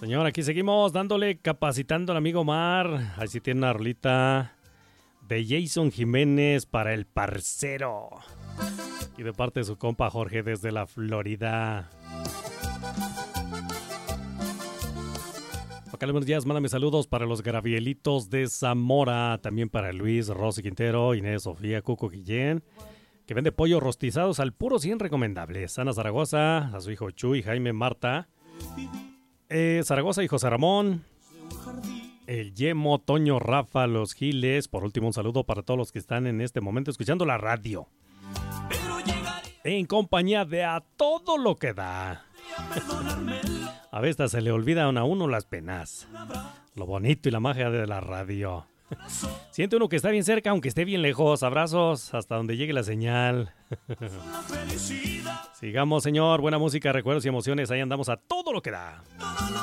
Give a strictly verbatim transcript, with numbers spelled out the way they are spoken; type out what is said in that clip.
Señor, aquí seguimos dándole, capacitando al amigo Omar. Ahí sí tiene una rolita de Jason Jiménez para el parcero. Y de parte de su compa Jorge desde la Florida. Acá buenos días, mándame saludos para los Gravielitos de Zamora. También para Luis, Rosy Quintero, Inés, Sofía, Cuco Guillén. Que vende pollos rostizados al puro cien recomendables. Ana Zaragoza, a su hijo Chuy, Jaime, Marta. Eh, Zaragoza y José Ramón. El Yemo, Toño, Rafa, los Giles. Por último, un saludo para todos los que están en este momento escuchando la radio. En compañía de A Todo Lo Que Da. A veces se le olvidan a uno las penas. Lo bonito y la magia de la radio. Siente uno que está bien cerca, aunque esté bien lejos. Abrazos hasta donde llegue la señal. Sigamos, señor. Buena música, recuerdos y emociones. Ahí andamos a todo lo que da.